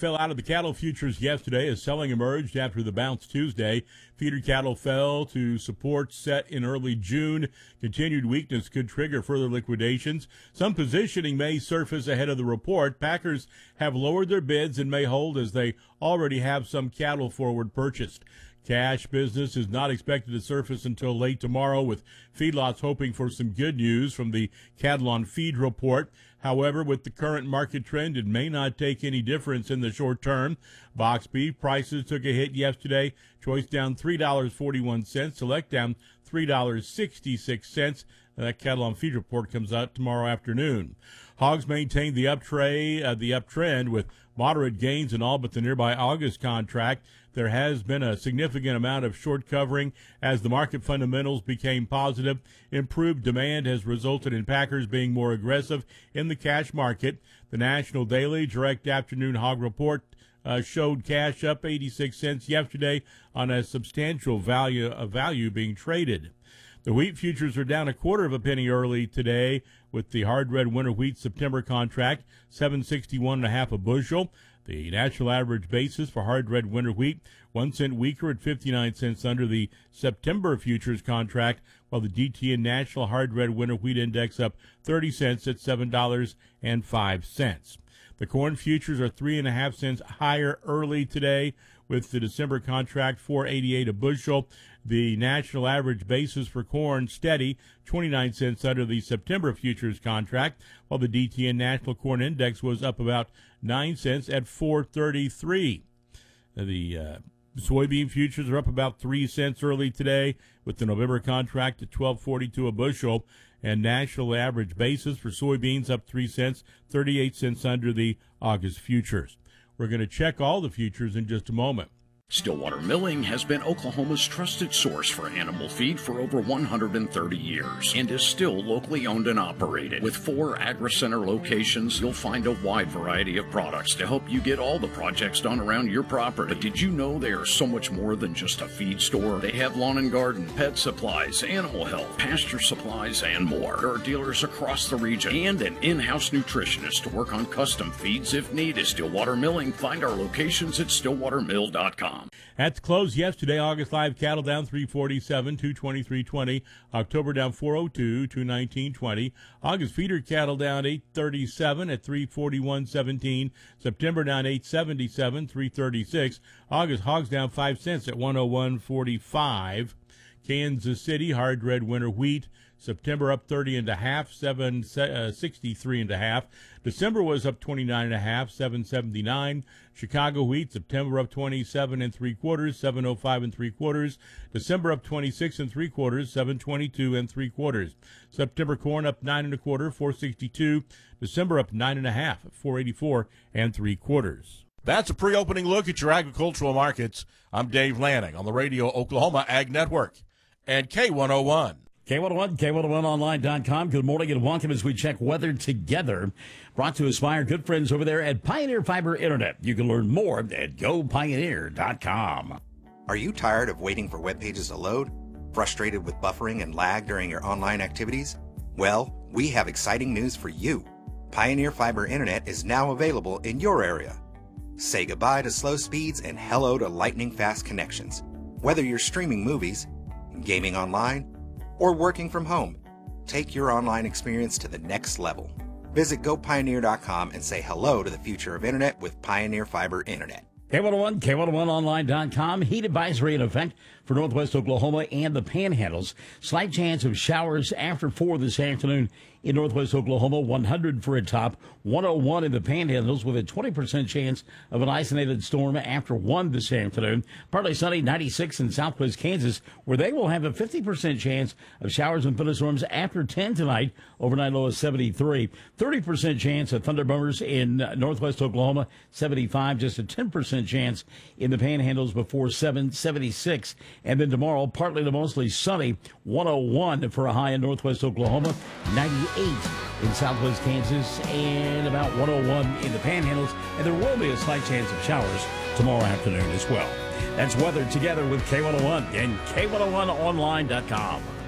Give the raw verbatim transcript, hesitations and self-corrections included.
fell out of the cattle futures yesterday as selling emerged after the bounce Tuesday. Feeder cattle fell to support set in early June. Continued weakness could trigger further liquidations. Some positioning may surface ahead of the report. Packers have lowered their bids and may hold as they already have some cattle forward purchased. Cash business is not expected to surface until late tomorrow, with feedlots hoping for some good news from the Cattle on Feed report. However, with the current market trend, it may not take any difference in the short term. Box beef prices took a hit yesterday. Choice down three dollars and forty-one cents. Select down three dollars and sixty-six cents. That Cattle on Feed report comes out tomorrow afternoon. Hogs maintained the uptrend, uh, the uptrend with moderate gains in all but the nearby August contract. There has been a significant amount of short covering as the market fundamentals became positive. Improved demand has resulted in packers being more aggressive in the cash market. The National Daily Direct Afternoon Hog Report uh, showed cash up eighty-six cents yesterday on a substantial value of value being traded. The wheat futures are down a quarter of a penny early today, with the hard red winter wheat September contract seven sixty-one and a half a bushel. The national average basis for hard red winter wheat one cent weaker at fifty-nine cents under the September futures contract, while the D T N National Hard Red Winter Wheat Index up thirty cents at seven dollars and five cents. The corn futures are three and a half cents higher early today, with the December contract four eighty-eight a bushel. The national average basis for corn steady, twenty-nine cents under the September futures contract, while the D T N National Corn Index was up about nine cents at four thirty-three. The uh, soybean futures are up about three cents early today, with the November contract at twelve forty-two a bushel, and national average basis for soybeans up three cents, thirty-eight cents under the August futures. We're going to check all the futures in just a moment. Stillwater Milling has been Oklahoma's trusted source for animal feed for over one hundred thirty years and is still locally owned and operated. With four AgriCenter locations, you'll find a wide variety of products to help you get all the projects done around your property. But did you know they are so much more than just a feed store? They have lawn and garden, pet supplies, animal health, pasture supplies, and more. There are dealers across the region and an in-house nutritionist to work on custom feeds if needed. Stillwater Milling. Find our locations at stillwater mill dot com. At the close yesterday, August live cattle down three forty-seven, two twenty-three twenty. October down four oh two, two nineteen twenty. August feeder cattle down eight thirty-seven at three forty-one seventeen. September down eight seventy-seven, three thirty-six. August hogs down five cents at one oh one forty-five. Kansas City hard red winter wheat September up thirty and a half, seven sixty-three and a half. December was up twenty-nine and a half, seven seventy-nine. Chicago wheat September up twenty-seven and three quarters, seven oh five and three quarters. December up twenty-six and three quarters, seven twenty-two and three quarters. September corn up nine and a quarter, four sixty-two. December up nine and a half, four eighty-four and three quarters. That's a pre-opening look at your agricultural markets. I'm Dave Lanning on the Radio Oklahoma Ag Network and K one oh one. K one oh one, K one oh one online dot com. Good morning and welcome as we check weather together. Brought to us by our good friends over there at Pioneer Fiber Internet. You can learn more at go pioneer dot com. Are you tired of waiting for web pages to load? Frustrated with buffering and lag during your online activities? Well, we have exciting news for you. Pioneer Fiber Internet is now available in your area. Say goodbye to slow speeds and hello to lightning-fast connections. Whether you're streaming movies, gaming online, or working from home, take your online experience to the next level. Visit go pioneer dot com and say hello to the future of Internet with Pioneer Fiber Internet. K one oh one, K one oh one online dot com. Heat advisory in effect for northwest Oklahoma and the Panhandles. Slight chance of showers after four this afternoon in northwest Oklahoma. one hundred for a top, one oh one in the Panhandles with a twenty percent chance of an isolated storm after one this afternoon. Partly sunny, ninety-six in southwest Kansas, where they will have a fifty percent chance of showers and thunderstorms after ten tonight. Overnight low of seventy-three. thirty percent chance of thunderburners in northwest Oklahoma, seventy-five. Just a ten percent chance in the Panhandles before seven, seventy-six. And then tomorrow, partly to mostly sunny, one oh one for a high in northwest Oklahoma, ninety-eight in southwest Kansas, and about one oh one in the Panhandles. And there will be a slight chance of showers tomorrow afternoon as well. That's weather together with K one oh one and K one oh one online dot com.